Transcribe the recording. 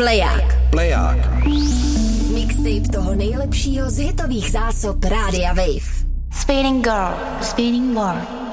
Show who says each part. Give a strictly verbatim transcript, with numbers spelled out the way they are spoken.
Speaker 1: Pleják.
Speaker 2: Pleják.
Speaker 1: Mixtape toho nejlepšího z hitových zásob Rádia Wave.
Speaker 3: Spinning Girl, Spinning World.